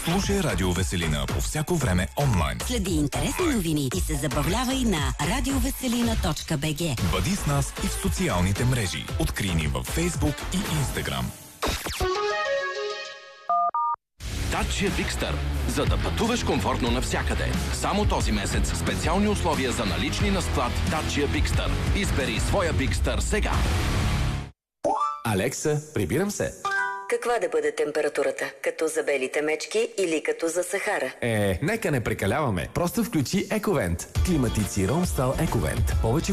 Слушай Радио Веселина по всяко време онлайн. Следи интересни новини и се забавлявай на radioveselina.bg. Бъди с нас и в социалните мрежи. Открий ни във Facebook и Instagram. Dacia Bigster. За да пътуваш комфортно навсякъде. Само този месец специални условия за налични на склад Dacia Bigster. Избери своя Bigster сега. Алекса, прибирам се. Каква да бъде температурата? Като за белите мечки или като за Сахара? Нека не прекаляваме. Просто включи Ековент. Климатици Ромстал Ековент. Повече